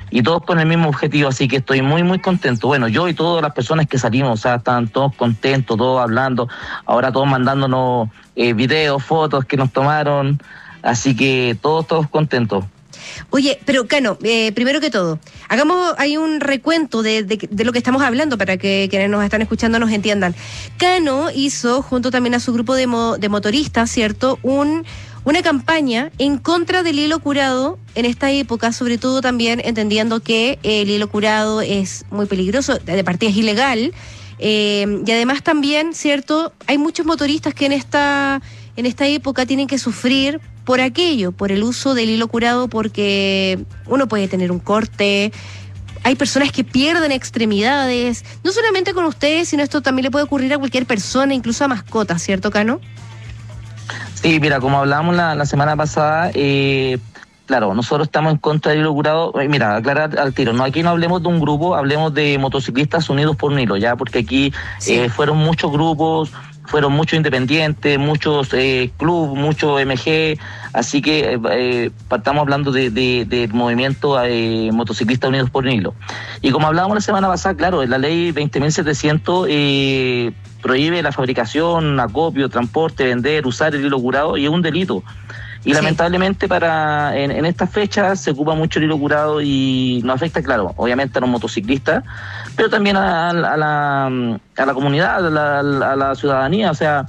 y todos con el mismo objetivo, así que estoy muy, muy contento. Bueno, yo y todas las personas que salimos, o sea, estaban todos contentos, todos hablando, ahora todos mandándonos videos, fotos que nos tomaron, así que todos contentos. Oye, pero Cano, primero que todo, hagamos ahí un recuento de lo que estamos hablando para que quienes nos están escuchando nos entiendan. Cano hizo, junto también a su grupo de motoristas, ¿cierto?, una campaña en contra del hilo curado en esta época, sobre todo también entendiendo que el hilo curado es muy peligroso, de partida es ilegal, y además también, ¿cierto?, hay muchos motoristas que en esta época tienen que sufrir por aquello, por el uso del hilo curado, porque uno puede tener un corte, hay personas que pierden extremidades, no solamente con ustedes, sino esto también le puede ocurrir a cualquier persona, incluso a mascotas, ¿cierto, Cano? Sí, mira, como hablábamos la semana pasada, claro, nosotros estamos en contra del hilo curado. Mira, aclarar al tiro, no, aquí no hablemos de un grupo, hablemos de motociclistas unidos por un hilo, ya, porque aquí sí, fueron muchos grupos, fueron muchos independientes, muchos clubes, muchos MG, así que estamos hablando de movimiento motociclistas unidos por un hilo. Y como hablábamos la semana pasada, claro, la ley 20.700 prohíbe la fabricación, acopio, transporte, vender, usar el hilo curado, y es un delito. Y lamentablemente en estas fechas se ocupa mucho el hilo curado y nos afecta, claro, obviamente a los motociclistas, pero también a la comunidad, a la ciudadanía, o sea,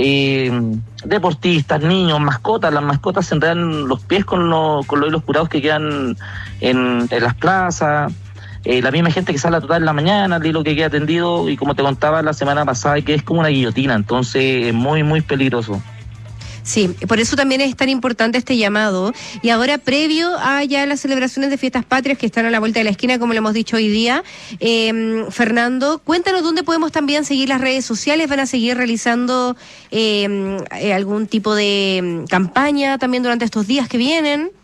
deportistas, niños, mascotas. Las mascotas se enredan los pies con los hilos curados que quedan en las plazas. La misma gente que sale a trotar en la mañana, el hilo que queda tendido, y como te contaba la semana pasada, que es como una guillotina, entonces es muy, muy peligroso. Sí, por eso también es tan importante este llamado. Y ahora, previo a ya las celebraciones de fiestas patrias que están a la vuelta de la esquina, como lo hemos dicho hoy día, Fernando, cuéntanos dónde podemos también seguir las redes sociales. ¿Van a seguir realizando algún tipo de campaña también durante estos días que vienen?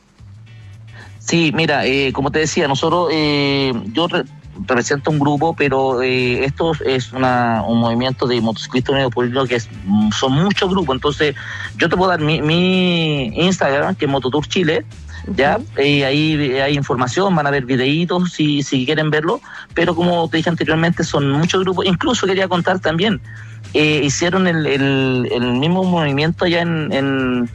Sí, mira, como te decía, nosotros, yo represento un grupo, pero esto es un movimiento de motociclistas unidos por el hilo que son muchos grupos. Entonces yo te puedo dar mi Instagram, que es Mototour Chile, ya, ahí hay información, van a ver videitos si quieren verlo, pero como te dije anteriormente, son muchos grupos. Incluso quería contar también, hicieron el mismo movimiento allá en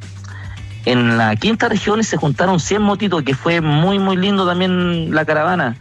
la quinta región, y se juntaron 100 motitos, que fue muy, muy lindo también la caravana.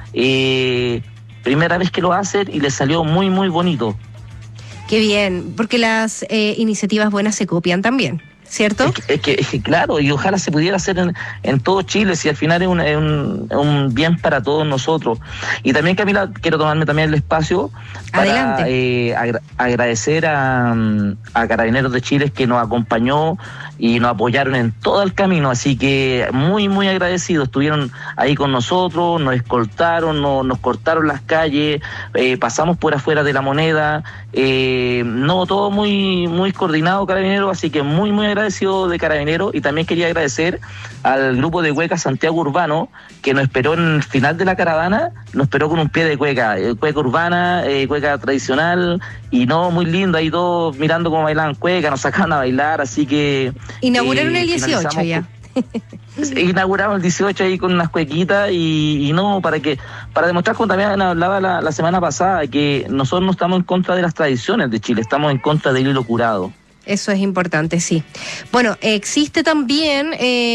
Primera vez que lo hacen y les salió muy, muy bonito. Qué bien, porque las iniciativas buenas se copian también, ¿cierto? Es que claro, y ojalá se pudiera hacer en todo Chile, si al final es un bien para todos nosotros. Y también, Camila, quiero tomarme también el espacio para agradecer a Carabineros de Chile, que nos acompañó y nos apoyaron en todo el camino, así que muy, muy agradecidos. Estuvieron ahí con nosotros, nos escoltaron, nos cortaron las calles, pasamos por afuera de La Moneda, todo muy, muy coordinado, Carabineros, así que muy, muy agradecido de Carabineros. Y también quería agradecer al grupo de cueca Santiago Urbano, que nos esperó en el final de la caravana, nos esperó con un pie de cueca urbana, cueca tradicional, y muy lindo, ahí todos mirando cómo bailaban cueca, nos sacaban a bailar, así que... Inauguraron el 18 ya. Inauguramos el 18 ahí con unas cuequitas y para demostrar, como también hablaba la semana pasada, que nosotros no estamos en contra de las tradiciones de Chile, estamos en contra del hilo curado. Eso es importante, sí. Bueno, existe también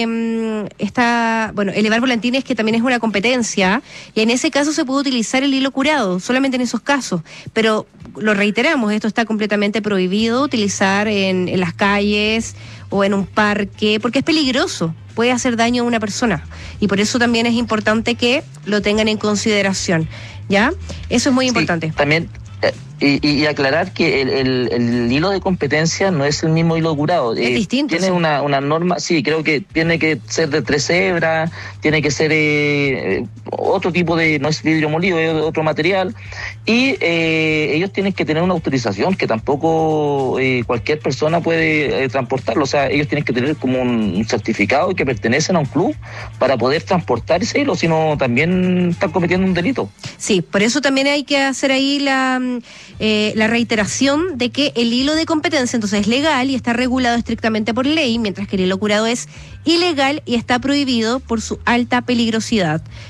elevar volantines, que también es una competencia, y en ese caso se puede utilizar el hilo curado, solamente en esos casos, pero lo reiteramos, esto está completamente prohibido utilizar en las calles o en un parque, porque es peligroso, puede hacer daño a una persona, y por eso también es importante que lo tengan en consideración, ¿ya? Eso es muy importante. Sí, también... Y aclarar que el hilo de competencia no es el mismo hilo curado. Es distinto. Tiene sí. una norma, sí, creo que tiene que ser de 3 hebras, tiene que ser otro tipo no es vidrio molido, es otro material. Y ellos tienen que tener una autorización, que tampoco cualquier persona puede transportarlo. O sea, ellos tienen que tener como un certificado que pertenecen a un club para poder transportar ese hilo, sino también están cometiendo un delito. Sí, por eso también hay que hacer ahí la reiteración de que el hilo de competencia entonces es legal y está regulado estrictamente por ley, mientras que el hilo curado es ilegal y está prohibido por su alta peligrosidad.